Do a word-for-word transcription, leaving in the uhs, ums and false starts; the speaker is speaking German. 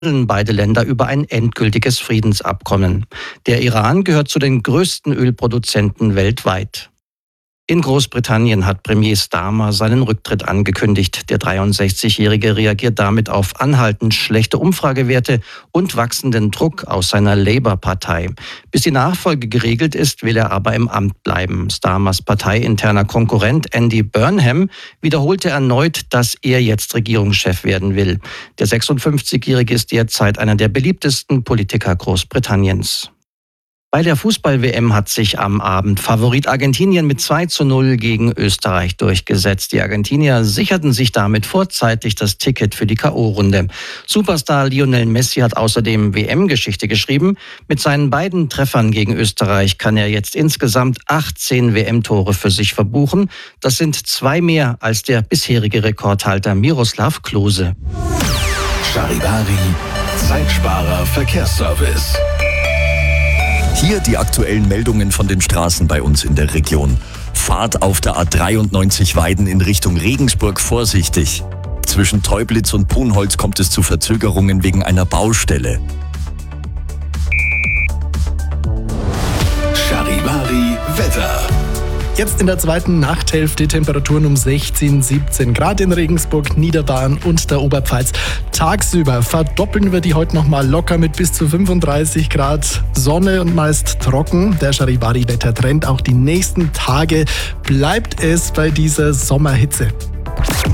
beide Länder über ein endgültiges Friedensabkommen. Der Iran gehört zu den größten Ölproduzenten weltweit. In Großbritannien hat Premier Starmer seinen Rücktritt angekündigt. Der dreiundsechzigjährige reagiert damit auf anhaltend schlechte Umfragewerte und wachsenden Druck aus seiner Labour-Partei. Bis die Nachfolge geregelt ist, will er aber im Amt bleiben. Starmers parteiinterner Konkurrent Andy Burnham wiederholte erneut, dass er jetzt Regierungschef werden will. Der sechsundfünfzigjährige ist derzeit einer der beliebtesten Politiker Großbritanniens. Bei der Fußball-W M hat sich am Abend Favorit Argentinien mit zwei zu null gegen Österreich durchgesetzt. Die Argentinier sicherten sich damit vorzeitig das Ticket für die K O-Runde. Superstar Lionel Messi hat außerdem W M-Geschichte geschrieben. Mit seinen beiden Treffern gegen Österreich kann er jetzt insgesamt achtzehn W M-Tore für sich verbuchen. Das sind zwei mehr als der bisherige Rekordhalter Miroslav Klose. Charivari, Zeitsparer Verkehrsservice. Hier die aktuellen Meldungen von den Straßen bei uns in der Region. Fahrt auf der A dreiundneunzig Weiden in Richtung Regensburg vorsichtig. Zwischen Teublitz und Punholz kommt es zu Verzögerungen wegen einer Baustelle. Charivari Wetter. Jetzt in der zweiten Nachthälfte Temperaturen um sechzehn, siebzehn Grad in Regensburg, Niederbayern und der Oberpfalz. Tagsüber verdoppeln wir die heute nochmal locker mit bis zu fünfunddreißig Grad. Sonne und meist trocken. Der Charivari-Wettertrend auch die nächsten Tage bleibt es bei dieser Sommerhitze.